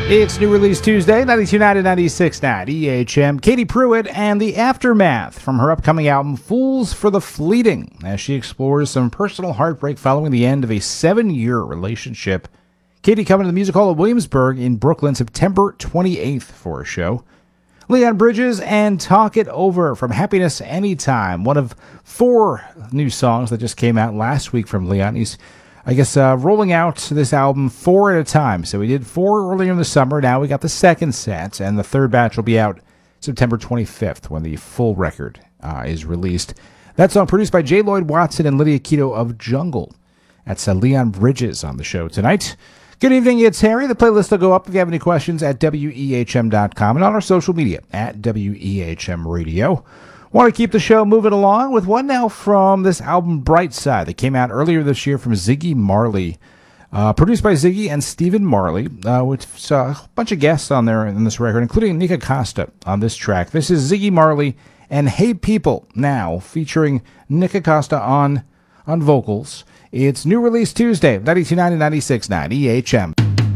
It's New Release Tuesday, 92.9 to 96.9 EHM. Katie Pruitt and The Aftermath from her upcoming album Fools for the Fleeting, as she explores some personal heartbreak following the end of a 7-year relationship. Katie coming to the Music Hall of Williamsburg in Brooklyn September 28th for a show. Leon Bridges and Talk It Over from Happiness Anytime, one of 4 new songs that just came out last week from Leon. He's rolling out this album 4 at a time. So we did 4 earlier in the summer. Now we got the second set, and the third batch will be out September 25th when the full record is released. That song produced by J. Lloyd Watson and Lydia Keto of Jungle. That's Leon Bridges on the show tonight. Good evening, it's Harry. The playlist will go up if you have any questions at WEHM.com and on our social media at WEHM Radio. Want to keep the show moving along with one now from this album Bright Side that came out earlier this year from Ziggy Marley. Produced by Ziggy and Stephen Marley, with a bunch of guests on there in this record, including Nick Acosta on this track. This is Ziggy Marley and Hey People Now, featuring Nick Acosta on vocals. It's New Release Tuesday, 92.9 to 96.9 EHM.